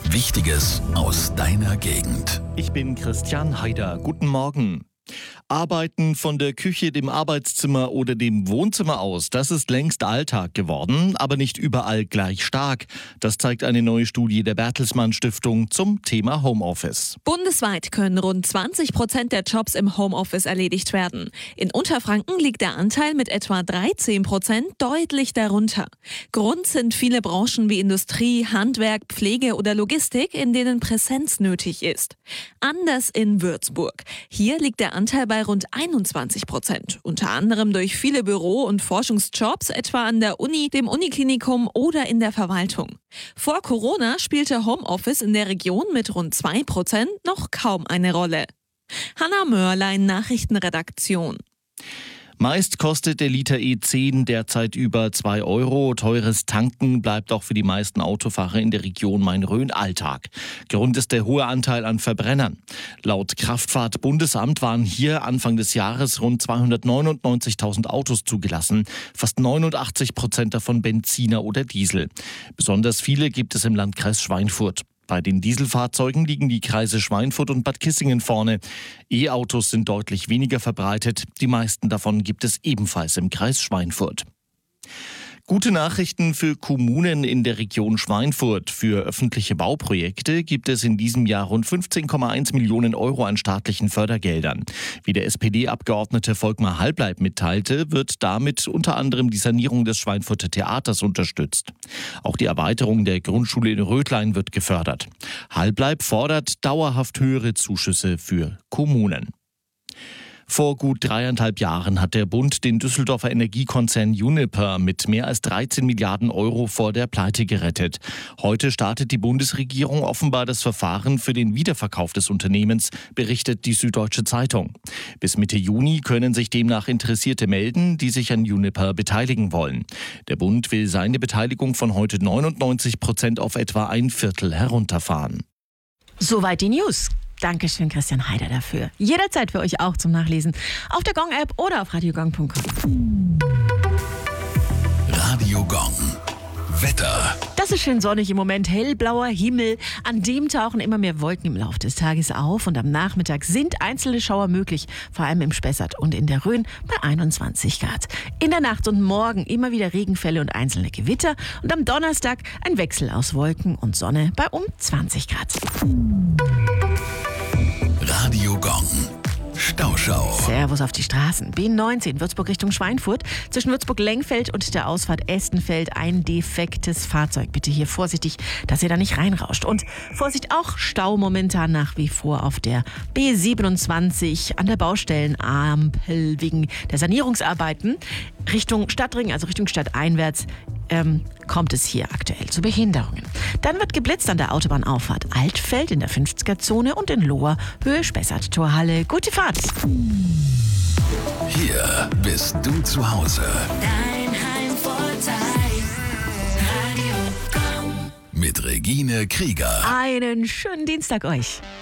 Wichtiges aus deiner Gegend. Ich bin Christian Haider. Guten Morgen. Arbeiten von der Küche, dem Arbeitszimmer oder dem Wohnzimmer aus, das ist längst Alltag geworden, aber nicht überall gleich stark. Das zeigt eine neue Studie der Bertelsmann Stiftung zum Thema Homeoffice. Bundesweit können rund 20% der Jobs im Homeoffice erledigt werden. In Unterfranken liegt der Anteil mit etwa 13% deutlich darunter. Grund sind viele Branchen wie Industrie, Handwerk, Pflege oder Logistik, in denen Präsenz nötig ist. Anders in Würzburg. Hier liegt der Anteil bei rund 21%. Unter anderem durch viele Büro- und Forschungsjobs, etwa an der Uni, dem Uniklinikum oder in der Verwaltung. Vor Corona spielte Homeoffice in der Region mit rund 2% noch kaum eine Rolle. Hanna Mörlein, Nachrichtenredaktion. Meist kostet der Liter E10 derzeit über 2 Euro. Teures Tanken bleibt auch für die meisten Autofahrer in der Region Main-Rhön Alltag. Grund ist der hohe Anteil an Verbrennern. Laut Kraftfahrt-Bundesamt waren hier Anfang des Jahres rund 299.000 Autos zugelassen. Fast 89% davon Benziner oder Diesel. Besonders viele gibt es im Landkreis Schweinfurt. Bei den Dieselfahrzeugen liegen die Kreise Schweinfurt und Bad Kissingen vorne. E-Autos sind deutlich weniger verbreitet. Die meisten davon gibt es ebenfalls im Kreis Schweinfurt. Gute Nachrichten für Kommunen in der Region Schweinfurt. Für öffentliche Bauprojekte gibt es in diesem Jahr rund 15,1 Millionen Euro an staatlichen Fördergeldern. Wie der SPD-Abgeordnete Volkmar Halbleib mitteilte, wird damit unter anderem die Sanierung des Schweinfurter Theaters unterstützt. Auch die Erweiterung der Grundschule in Rödlein wird gefördert. Halbleib fordert dauerhaft höhere Zuschüsse für Kommunen. Vor gut 3,5 Jahren hat der Bund den Düsseldorfer Energiekonzern Uniper mit mehr als 13 Milliarden Euro vor der Pleite gerettet. Heute startet die Bundesregierung offenbar das Verfahren für den Wiederverkauf des Unternehmens, berichtet die Süddeutsche Zeitung. Bis Mitte Juni können sich demnach Interessierte melden, die sich an Uniper beteiligen wollen. Der Bund will seine Beteiligung von heute 99% auf etwa ein Viertel herunterfahren. Soweit die News. Dankeschön, Christian Haider, dafür. Jederzeit für euch auch zum Nachlesen auf der Gong-App oder auf radiogong.com. Radio Gong. Wetter. Das ist schön sonnig im Moment, hellblauer Himmel. An dem tauchen immer mehr Wolken im Laufe des Tages auf und am Nachmittag sind einzelne Schauer möglich, vor allem im Spessart und in der Rhön bei 21 Grad. In der Nacht und morgen immer wieder Regenfälle und einzelne Gewitter und am Donnerstag ein Wechsel aus Wolken und Sonne bei um 20 Grad. Radio Gong. Stauschau. Servus auf die Straßen. B19 Würzburg Richtung Schweinfurt. Zwischen Würzburg-Lengfeld und der Ausfahrt Estenfeld ein defektes Fahrzeug. Bitte hier vorsichtig, dass ihr da nicht reinrauscht. Und Vorsicht, auch Stau momentan nach wie vor auf der B27 an der Baustellenampel wegen der Sanierungsarbeiten. Richtung Stadtring, also Richtung Stadt einwärts, kommt es hier aktuell zu Behinderungen. Dann wird geblitzt an der Autobahnauffahrt Altfeld in der 50er-Zone und in Lohr Höhe Spessart-Torhalle. Gute Fahrt! Hier bist du zu Hause. Dein Heimvorteil. Radio Gong. Mit Regine Krieger. Einen schönen Dienstag euch!